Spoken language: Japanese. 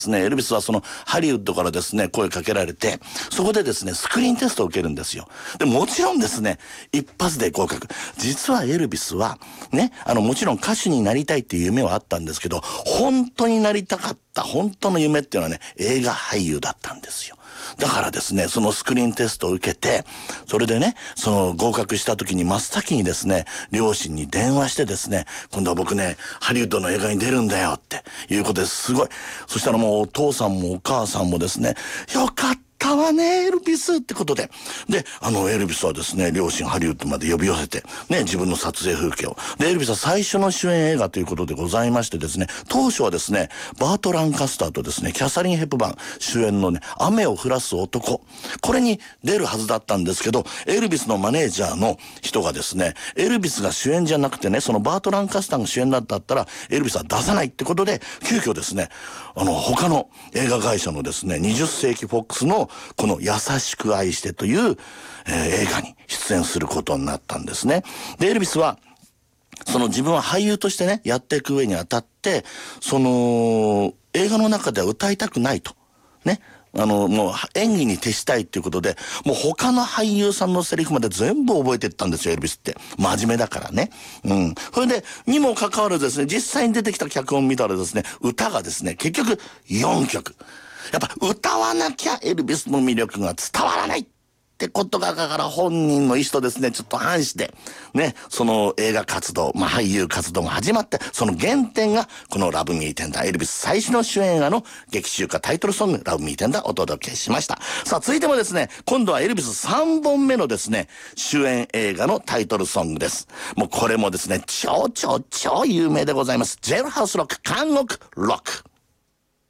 ですね、エルビスはそのハリウッドからですね、声かけられて、そこでですね、スクリーンテストを受けるんですよ。で、もちろんですね、一発で合格。実はエルビスは、ね、もちろん歌手になりたいっていう夢はあったんですけど、本当になりたかった本当の夢っていうのはね、映画俳優だったんですよ。だからですね、そのスクリーンテストを受けて、それでね、その合格した時に真っ先にですね、両親に電話してですね、今度は僕ね、ハリウッドの映画に出るんだよっていうことですごい。そしたらもうお父さんもお母さんもですね、よかったわね、エルビスってことで。で、エルビスはですね、両親ハリウッドまで呼び寄せて、ね、自分の撮影風景を。で、エルビスは最初の主演映画ということでございましてですね、当初はですね、バート・ランカスターとですね、キャサリン・ヘプバーン主演のね、雨を降らす男。これに出るはずだったんですけど、エルビスのマネージャーの人がですね、エルビスが主演じゃなくてね、そのバート・ランカスターが主演だったら、エルビスは出さないってことで、急遽ですね、他の映画会社のですね、20世紀フォックスのこの優しく愛してという、映画に出演することになったんですね。で、エルビスは、その自分は俳優としてね、やっていく上にあたって、その、映画の中では歌いたくないと。ね。もう演技に徹したいっていうことで、もう他の俳優さんのセリフまで全部覚えていったんですよ、エルビスって。真面目だからね。うん。それで、にもかかわらずですね、実際に出てきた脚本見たらですね、歌がですね、結局4曲。やっぱ歌わなきゃエルビスの魅力が伝わらないってことが、だから本人の意思とですね、ちょっと反して、ね、その映画活動、俳優活動が始まって、その原点が、このラブミーテンダー、エルビス最初の主演映画の劇中歌タイトルソング、ラブミーテンダーお届けしました。さあ、続いてもですね、今度はエルビス3本目のですね、主演映画のタイトルソングです。もうこれもですね、超有名でございます。ジェルハウスロック、監獄ロック。